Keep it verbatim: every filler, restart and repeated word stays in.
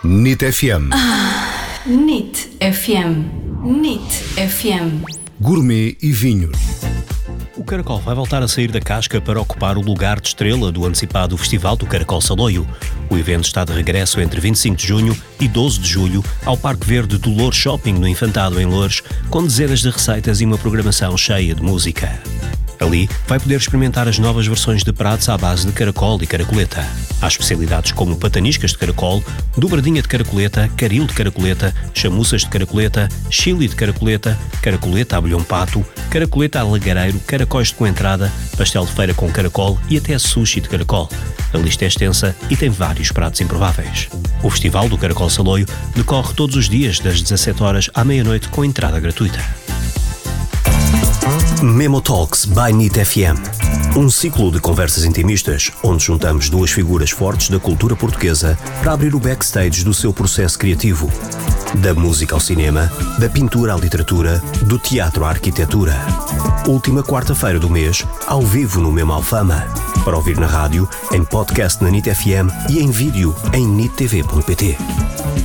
N I T F M. Ah, N I T F M. N I T F M. Gourmet e vinhos. O caracol vai voltar a sair da casca para ocupar o lugar de estrela do antecipado Festival do Caracol Saloio. O evento está de regresso entre vinte e cinco de junho e doze de julho ao Parque Verde do Loures Shopping, no Infantado, em Loures, com dezenas de receitas e uma programação cheia de música. Ali vai poder experimentar as novas versões de pratos à base de caracol e caracoleta. Há especialidades como pataniscas de caracol, dobradinha de caracoleta, caril de caracoleta, chamuças de caracoleta, chili de caracoleta, caracoleta à bolhão pato, caracoleta a lagareiro, caracóis de coentrada, pastel de feira com caracol e até sushi de caracol. A lista é extensa e tem vários pratos improváveis. O Festival do Caracol Saloio decorre todos os dias das dezassete horas à meia-noite com entrada gratuita. Memo Talks by N I T F M. Um ciclo de conversas intimistas, onde juntamos duas figuras fortes da cultura portuguesa para abrir o backstage do seu processo criativo. Da música ao cinema, da pintura à literatura, do teatro à arquitetura. Última quarta-feira do mês, ao vivo no Memo Alfama. Para ouvir na rádio, em podcast na N I T F M e em vídeo em N I T T V ponto P T.